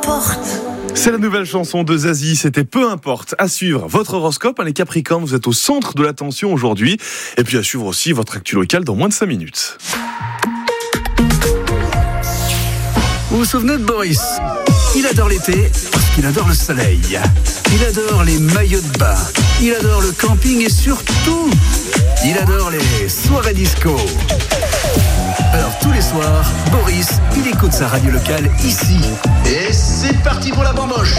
importe. C'est la nouvelle chanson de Zazie, c'était Peu importe. À suivre votre horoscope, les Capricornes, vous êtes au centre de l'attention aujourd'hui. Et puis à suivre aussi votre actu locale dans moins de 5 minutes. Vous vous souvenez de Boris ? Il adore l'été parce qu'il adore le soleil. Il adore les maillots de bain. Il adore le camping et surtout, il adore les soirées disco. Alors tous les soirs, Boris, il écoute sa radio locale ici. Et c'est parti pour la bamboche.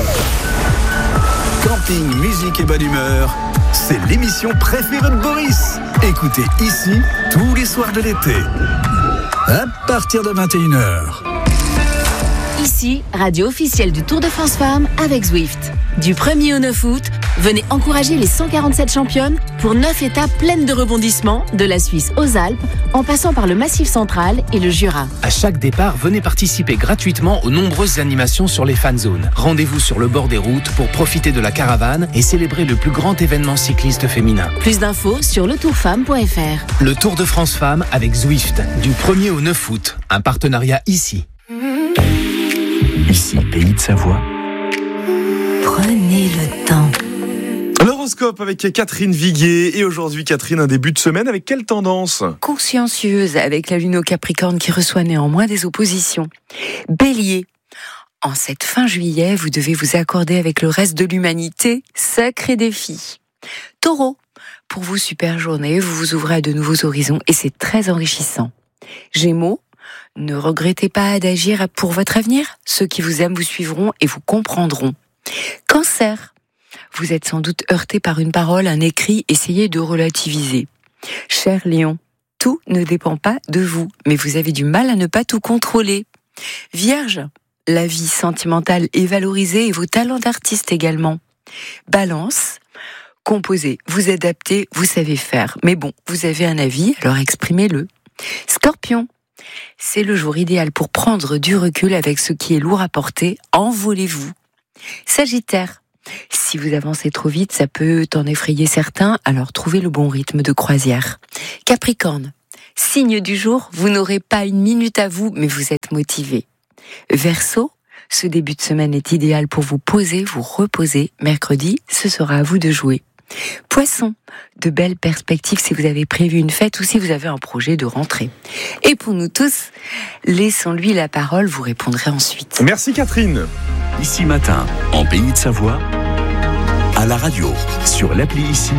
Camping, musique et bonne humeur, c'est l'émission préférée de Boris. Écoutez ici tous les soirs de l'été. À partir de 21h. Ici, radio officielle du Tour de France Femmes avec Zwift. Du 1er au 9 août, venez encourager les 147 championnes pour 9 étapes pleines de rebondissements, de la Suisse aux Alpes, en passant par le Massif central et le Jura. À chaque départ, venez participer gratuitement aux nombreuses animations sur les fan zones. Rendez-vous sur le bord des routes pour profiter de la caravane et célébrer le plus grand événement cycliste féminin. Plus d'infos sur letourfemme.fr. Le Tour de France Femmes avec Zwift, du 1er au 9 août. Un partenariat ici. Ici, Pays de Savoie. Prenez le temps. L'horoscope avec Catherine Viguier. Et aujourd'hui, Catherine, un début de semaine avec quelle tendance ? Consciencieuse, avec la lune au Capricorne qui reçoit néanmoins des oppositions. Bélier. En cette fin juillet, vous devez vous accorder avec le reste de l'humanité. Sacré défi. Taureau. Pour vous, super journée, vous vous ouvrez à de nouveaux horizons et c'est très enrichissant. Gémeaux. Ne regrettez pas d'agir pour votre avenir. Ceux qui vous aiment vous suivront et vous comprendront. Cancer. Vous êtes sans doute heurté par une parole, un écrit, essayez de relativiser. Cher Lion, tout ne dépend pas de vous, mais vous avez du mal à ne pas tout contrôler. Vierge, la vie sentimentale est valorisée et vos talents d'artiste également. Balance, composez, vous adaptez, vous savez faire. Mais bon, vous avez un avis, alors exprimez-le. Scorpion, c'est le jour idéal pour prendre du recul avec ce qui est lourd à porter. Envolez-vous. Sagittaire, si vous avancez trop vite, ça peut en effrayer certains, alors trouvez le bon rythme de croisière. Capricorne, signe du jour, vous n'aurez pas une minute à vous, mais vous êtes motivé. Verseau, ce début de semaine est idéal pour vous poser, vous reposer. Mercredi, ce sera à vous de jouer. Poisson, de belles perspectives si vous avez prévu une fête ou si vous avez un projet de rentrée. Et pour nous tous, laissons-lui la parole, vous répondrez ensuite. Merci Catherine. Ici matin, en Pays de Savoie, à la radio, sur l'appli Ici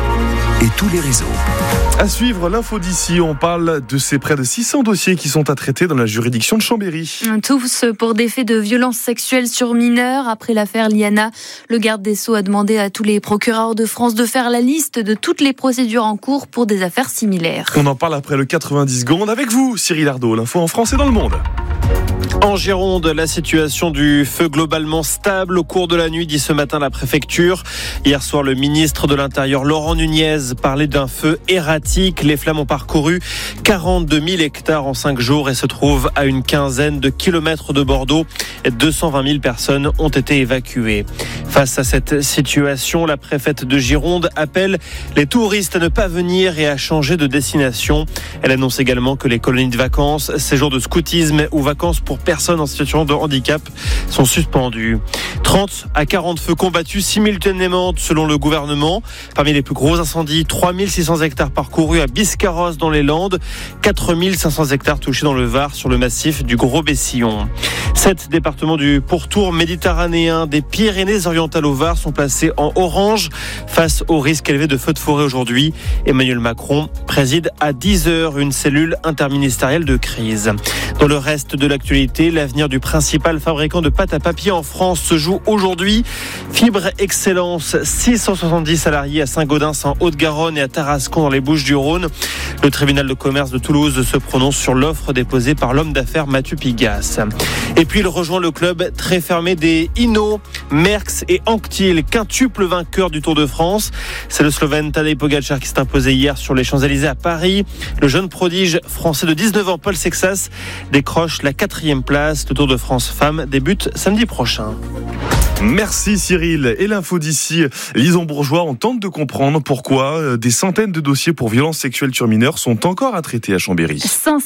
et tous les réseaux. À suivre l'info d'ici, on parle de ces près de 600 dossiers qui sont à traiter dans la juridiction de Chambéry. Tous pour des faits de violences sexuelles sur mineurs. Après l'affaire Liana, le garde des Sceaux a demandé à tous les procureurs de France de faire la liste de toutes les procédures en cours pour des affaires similaires. On en parle après le 90 secondes avec vous, Cyril Ardo. L'info en France et dans le monde. En Gironde, la situation du feu globalement stable au cours de la nuit, dit ce matin la préfecture. Hier soir, le ministre de l'Intérieur, Laurent Nunez, parlait d'un feu erratique. Les flammes ont parcouru 42 000 hectares en 5 jours et se trouvent à une quinzaine de kilomètres de Bordeaux. 220 000 personnes ont été évacuées. Face à cette situation, la préfète de Gironde appelle les touristes à ne pas venir et à changer de destination. Elle annonce également que les colonies de vacances, séjours de scoutisme ou vacances pour personnes en situation de handicap sont suspendus. 30 à 40 feux combattus simultanément selon le gouvernement. Parmi les plus gros incendies, 3600 hectares parcourus à Biscarrosse dans les Landes, 4500 hectares touchés dans le Var sur le massif du Gros-Bessillon. 7 départements du pourtour méditerranéen des Pyrénées-Orientales au Var sont placés en orange face au risque élevé de feux de forêt aujourd'hui. Emmanuel Macron préside à 10h une cellule interministérielle de crise. Dans le reste de l'actualité, l'avenir du principal fabricant de pâte à papier en France se joue aujourd'hui. Fibre Excellence, 670 salariés à Saint-Gaudens en Haute-Garonne et à Tarascon dans les Bouches-du-Rhône. Le tribunal de commerce de Toulouse se prononce sur l'offre déposée par l'homme d'affaires Mathieu Pigas. Et puis il rejoint le club très fermé des Hinault, Merckx et Anquetil, quintuple vainqueur du Tour de France. C'est le Slovène Tadej Pogačar qui s'est imposé hier sur les Champs-Élysées à Paris. Le jeune prodige français de 19 ans, Paul Sexas, décroche la 4e place. Le Tour de France Femmes débute samedi prochain. Merci Cyril. Et l'info d'ici, Lison Bourgeois, on tente de comprendre pourquoi des centaines de dossiers pour violences sexuelles sur mineurs sont encore à traiter à Chambéry.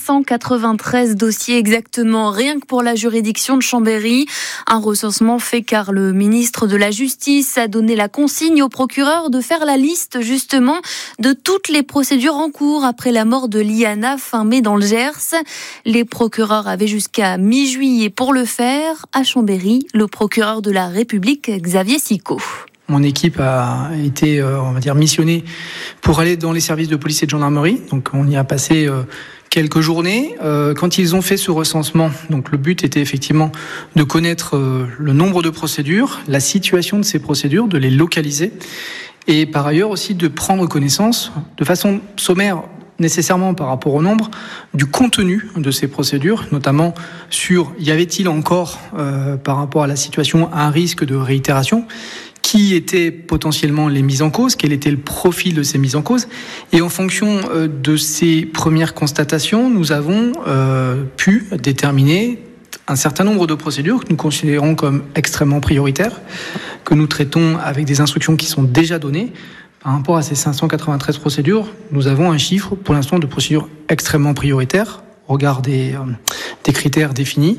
593 dossiers exactement, rien que pour la juridiction de Chambéry. Un recensement fait car le ministre de la Justice a donné la consigne au procureur de faire la liste justement de toutes les procédures en cours après la mort de Liana fin mai dans le Gers. Les procureurs avaient jusqu'à mi-juillet pour le faire. À Chambéry, le procureur de la République, Xavier Sicot. Mon équipe a été, missionnée pour aller dans les services de police et de gendarmerie. Donc, on y a passé quelques journées. Quand ils ont fait ce recensement, donc le but était effectivement de connaître le nombre de procédures, la situation de ces procédures, de les localiser, et par ailleurs aussi de prendre connaissance de façon sommaire, nécessairement par rapport au nombre, du contenu de ces procédures, notamment sur y avait-il encore, par rapport à la situation, un risque de réitération, qui étaient potentiellement les mises en cause, quel était le profil de ces mises en cause. Et en fonction de ces premières constatations, nous avons pu déterminer un certain nombre de procédures que nous considérons comme extrêmement prioritaires, que nous traitons avec des instructions qui sont déjà données. Par rapport à ces 593 procédures, nous avons un chiffre, pour l'instant, de procédures extrêmement prioritaires, au regard des critères définis,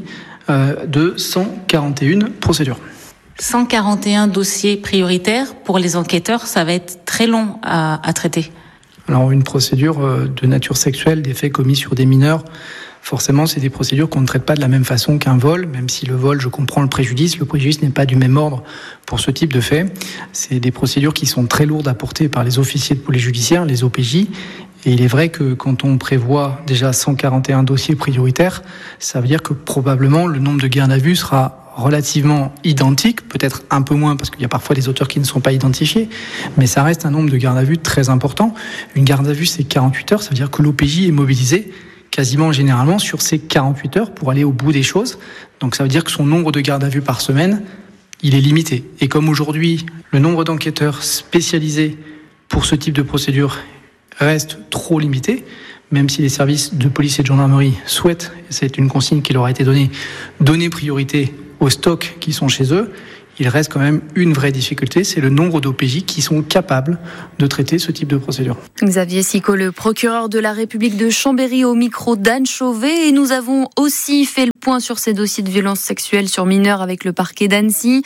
de 141 procédures. 141 dossiers prioritaires, pour les enquêteurs, ça va être très long à traiter. Alors, une procédure de nature sexuelle, des faits commis sur des mineurs, forcément, c'est des procédures qu'on ne traite pas de la même façon qu'un vol, même si le vol, je comprends le préjudice n'est pas du même ordre pour ce type de fait. C'est des procédures qui sont très lourdes à porter par les officiers de police judiciaire, les OPJ. Et il est vrai que quand on prévoit déjà 141 dossiers prioritaires, ça veut dire que probablement le nombre de gardes à vue sera relativement identique, peut-être un peu moins parce qu'il y a parfois des auteurs qui ne sont pas identifiés, mais ça reste un nombre de gardes à vue très important. Une garde à vue, c'est 48 heures, ça veut dire que l'OPJ est mobilisé quasiment généralement sur ces 48 heures pour aller au bout des choses. Donc ça veut dire que son nombre de gardes à vue par semaine, il est limité. Et comme aujourd'hui, le nombre d'enquêteurs spécialisés pour ce type de procédure reste trop limité, même si les services de police et de gendarmerie souhaitent, et c'est une consigne qui leur a été donnée, donner priorité aux stocks qui sont chez eux, il reste quand même une vraie difficulté, c'est le nombre d'OPJ qui sont capables de traiter ce type de procédure. Xavier Sicot, le procureur de la République de Chambéry, au micro d'Anne Chauvet. Et nous avons aussi fait le point sur ces dossiers de violences sexuelles sur mineurs avec le parquet d'Annecy.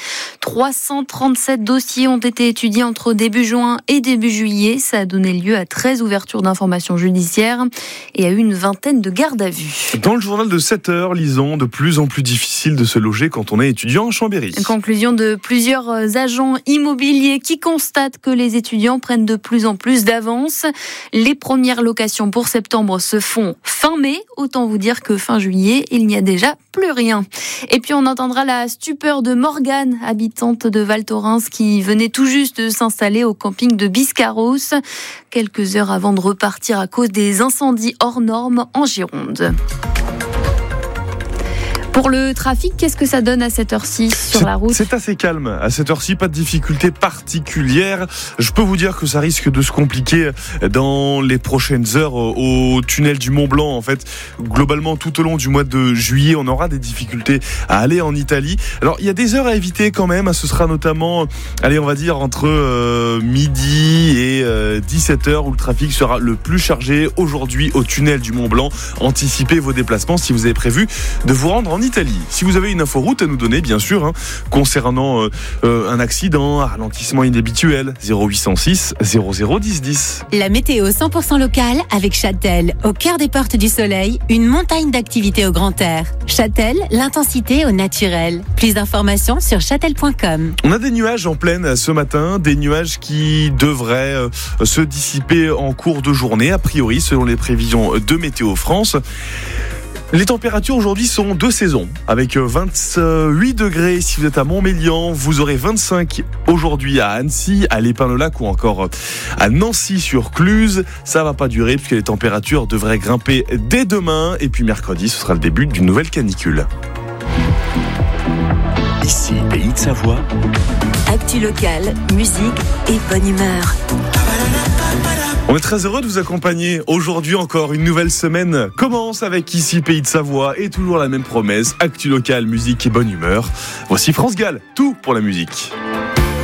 337 dossiers ont été étudiés entre début juin et début juillet. Ça a donné lieu à 13 ouvertures d'informations judiciaires et à une vingtaine de gardes à vue. Dans le journal de 7h, lisons, de plus en plus difficile de se loger quand on est étudiant à Chambéry. Conclusion de plusieurs agents immobiliers qui constatent que les étudiants prennent de plus en plus d'avance. Les premières locations pour septembre se font fin mai. Autant vous dire que fin juillet, il n'y a déjà plus rien. Et puis on entendra la stupeur de Morgane, habitante de Val Thorens, qui venait tout juste de s'installer au camping de Biscarrosse, quelques heures avant de repartir à cause des incendies hors normes en Gironde. Pour le trafic, qu'est-ce que ça donne à cette heure-ci sur la route ? C'est assez calme. À cette heure-ci, pas de difficultés particulières. Je peux vous dire que ça risque de se compliquer dans les prochaines heures au tunnel du Mont Blanc. En fait, globalement, tout au long du mois de juillet, on aura des difficultés à aller en Italie. Alors, il y a des heures à éviter quand même. Ce sera notamment, on va dire, entre midi et 17h où le trafic sera le plus chargé aujourd'hui au tunnel du Mont Blanc. Anticipez vos déplacements si vous avez prévu de vous rendre en Italie. Si vous avez une inforoute à nous donner, bien sûr, concernant un accident, un ralentissement inhabituel, 0806 0010 10. La météo 100% locale avec Châtel, au cœur des portes du soleil, une montagne d'activités au grand air. Châtel, l'intensité au naturel. Plus d'informations sur châtel.com. On a des nuages en pleine ce matin, des nuages qui devraient se dissiper en cours de journée, a priori, selon les prévisions de Météo France. Les températures aujourd'hui sont de saison, avec 28 degrés si vous êtes à Montmélian, vous aurez 25 aujourd'hui à Annecy, à l'Épin-le-Lac ou encore à Nancy-sur-Cluse. Ça va pas durer puisque les températures devraient grimper dès demain et puis mercredi, ce sera le début d'une nouvelle canicule. Ici, Pays de Savoie. Actu locale, musique et bonne humeur. On On est très heureux de vous accompagner. Aujourd'hui encore, une nouvelle semaine commence avec ici Pays de Savoie et toujours la même promesse, actu locale, musique et bonne humeur. Voici France Gall, tout pour la musique.